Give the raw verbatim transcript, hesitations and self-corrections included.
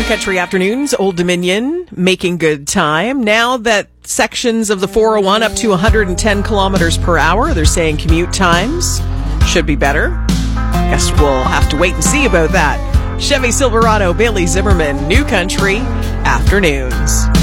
Country Afternoons, Old Dominion, making good time. Now that sections of the four oh one up to one hundred ten kilometers per hour, they're saying commute times should be better. Guess we'll have to wait and see about that. Chevy Silverado, Bailey Zimmerman, New Country Afternoons.